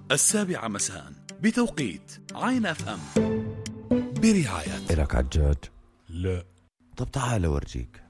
7 مساء بتوقيت عين اف ام برعاية. إلك عجاج؟ لا. طب تعال أورجيك.